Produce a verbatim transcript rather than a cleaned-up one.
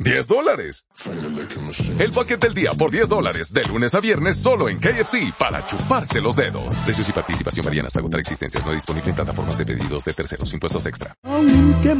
diez dólares. El paquete del día por diez dólares, de lunes a viernes, solo en K F C, para chuparse los dedos. Precios y participación varían hasta agotar existencias. No disponible en plataformas de pedidos de terceros. Impuestos extra. Aunque